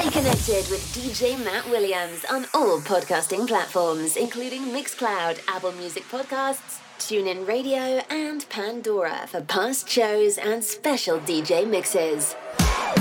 Stay connected with DJ Matt Williams on all podcasting platforms, including Mixcloud, Apple Music Podcasts, TuneIn Radio, and Pandora for past shows and special DJ mixes.